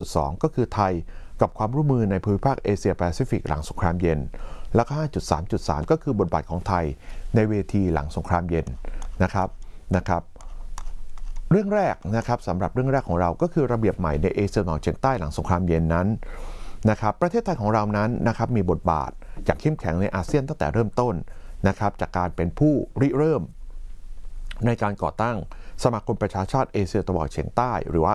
5.2 ก็คือไทยกับความร่วมมือในภูมิภาคเอเชียแปซิฟิกหลังสงครามเย็นแล้วก็ 5.3.3 ก็คือบทบาทของไทยในเวทีหลังสงครามเย็นนะครับเรื่องแรกนะครับสำหรับเรื่องแรกของเราก็คือระเบียบใหม่ในเอเชียตะวันออกเฉียงใต้หลังสงครามเย็นนั้นนะครับประเทศไทยของเรานั้นนะครับมีบทบาทอย่างเข้มแข็งในอาเซียนตั้งแต่เริ่มต้นนะครับจากการเป็นผู้ริเริ่มในการก่อตั้งสมาคมประชาชาติเอเชียตะวันออกเฉียงใต้หรือว่า